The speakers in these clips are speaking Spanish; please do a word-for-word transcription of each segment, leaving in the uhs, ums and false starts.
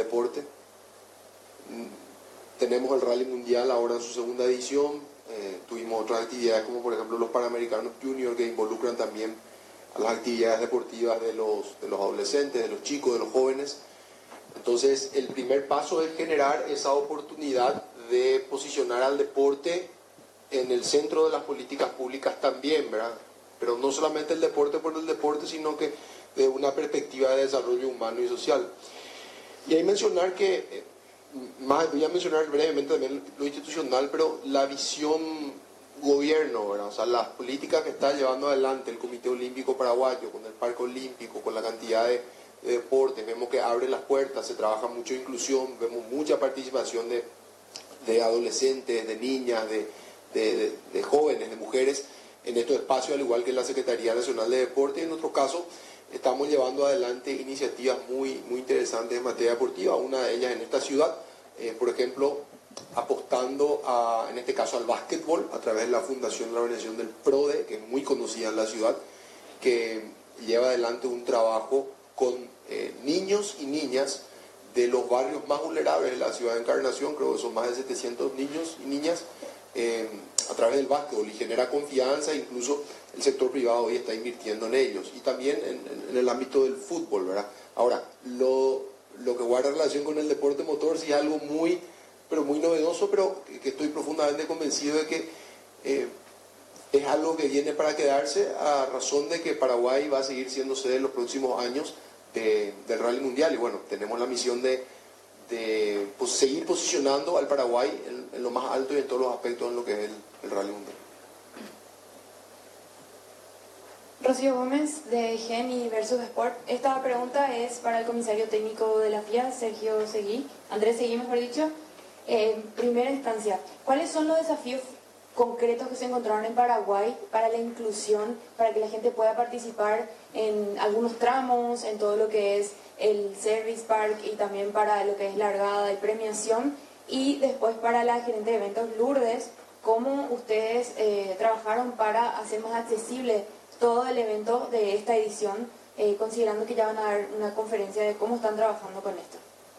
deporte. Tenemos el Rally Mundial ahora en su segunda edición. Eh, tuvimos otras actividades como por ejemplo los Panamericanos Junior, que involucran también a las actividades deportivas de los, de los adolescentes, de los chicos, de los jóvenes. Entonces el primer paso es generar esa oportunidad de posicionar al deporte en el centro de las políticas públicas también, ¿verdad? Pero no solamente el deporte por el deporte, sino que de una perspectiva de desarrollo humano y social. Y ahí mencionar que, eh, más, voy a mencionar brevemente también lo institucional, pero la visión gobierno, ¿verdad? O sea, las políticas que está llevando adelante el Comité Olímpico Paraguayo, con el Parque Olímpico, con la cantidad de, de deportes, vemos que abre las puertas, se trabaja mucho inclusión, vemos mucha participación de, de adolescentes, de niñas, de, de, de, de jóvenes, de mujeres, en estos espacios, al igual que la Secretaría Nacional de Deporte. En nuestro caso, estamos llevando adelante iniciativas muy, muy interesantes en materia deportiva, una de ellas en esta ciudad, eh, por ejemplo, apostando a, en este caso al básquetbol, a través de la fundación de la organización del PRODE, que es muy conocida en la ciudad, que lleva adelante un trabajo con eh, niños y niñas de los barrios más vulnerables de la ciudad de Encarnación. Creo que son más de setecientos niños y niñas, eh, a través del básquetbol, y genera confianza. Incluso el sector privado hoy está invirtiendo en ellos, y también en, en el ámbito del fútbol, ¿verdad? Ahora, lo, lo que guarda relación con el deporte motor sí es algo muy, pero muy novedoso, pero que, que estoy profundamente convencido de que eh, es algo que viene para quedarse, a razón de que Paraguay va a seguir siendo sede en los próximos años de, del Rally Mundial. Y bueno, tenemos la misión de, de pues, seguir posicionando al Paraguay en, en lo más alto y en todos los aspectos en lo que es el, el Rally Mundial. Rocío Gómez, de Gen y Versus Sport. Esta pregunta es para el comisario técnico de la F I A, Sergio Seguí, Andrés Seguí, mejor dicho. En primera instancia, ¿cuáles son los desafíos concretos que se encontraron en Paraguay para la inclusión, para que la gente pueda participar en algunos tramos, en todo lo que es el Service Park y también para lo que es largada y premiación? Y después, para la gerente de eventos Lourdes, ¿cómo ustedes eh, trabajaron para hacer más accesible todo el evento de esta edición, eh, considerando que ya van a dar una conferencia de cómo están trabajando con esto?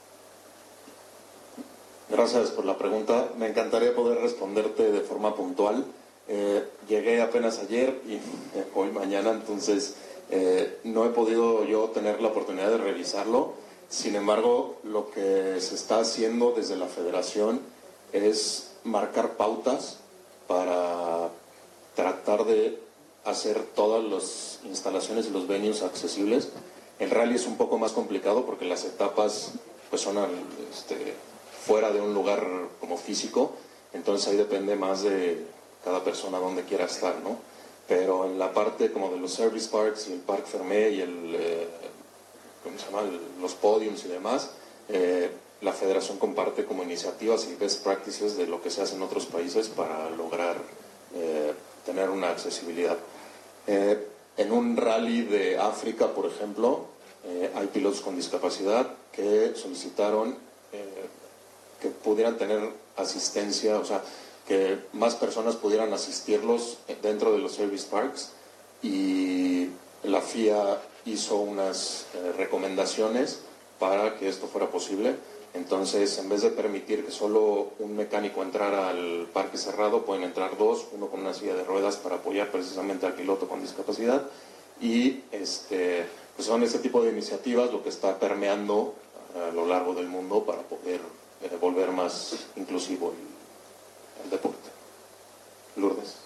Gracias por la pregunta. Me encantaría poder responderte de forma puntual. Eh, llegué apenas ayer y eh, hoy mañana, entonces eh, no he podido yo tener la oportunidad de revisarlo. Sin embargo, lo que se está haciendo desde la federación es marcar pautas para tratar de hacer todas las instalaciones y los venues accesibles. El rally es un poco más complicado porque las etapas pues son al, este, fuera de un lugar como físico, entonces ahí depende más de cada persona donde quiera estar, ¿no? Pero en la parte como de los service parks y el Parc Fermé y el, eh, ¿cómo se llama? El, los podiums y demás, eh, la federación comparte como iniciativas y best practices de lo que se hace en otros países para lograr eh, tener una accesibilidad. Eh, en un rally de África, por ejemplo, eh, hay pilotos con discapacidad que solicitaron eh, que pudieran tener asistencia, o sea, que más personas pudieran asistirlos dentro de los service parks, y la F I A hizo unas eh, recomendaciones para que esto fuera posible. Entonces, en vez de permitir que solo un mecánico entrara al parque cerrado, pueden entrar dos, uno con una silla de ruedas para apoyar precisamente al piloto con discapacidad. Y este, pues son ese tipo de iniciativas lo que está permeando a lo largo del mundo para poder eh, volver más inclusivo el, el deporte. Lourdes.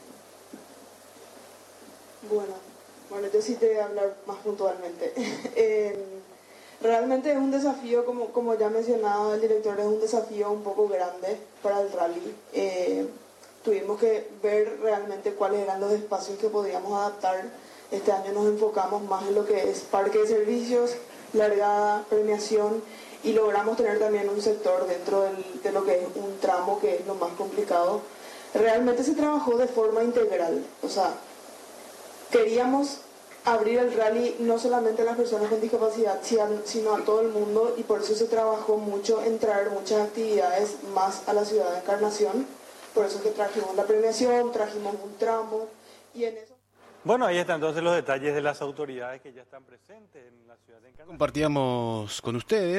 Bueno, bueno, yo sí te voy a hablar más puntualmente. eh, Realmente es un desafío, como, como ya mencionaba el director, es un desafío un poco grande para el rally. Eh, tuvimos que ver realmente cuáles eran los espacios que podíamos adaptar. Este año nos enfocamos más en lo que es parque de servicios, largada, premiación, y logramos tener también un sector dentro del, de lo que es un tramo, que es lo más complicado. Realmente se trabajó de forma integral, o sea, queríamos abrir el rally no solamente a las personas con discapacidad, sino a todo el mundo, y por eso se trabajó mucho en traer muchas actividades más a la ciudad de Encarnación. Por eso que trajimos la premiación, trajimos un tramo, y en eso... Bueno, ahí están entonces los detalles de las autoridades que ya están presentes en la ciudad de Encarnación. Compartíamos con ustedes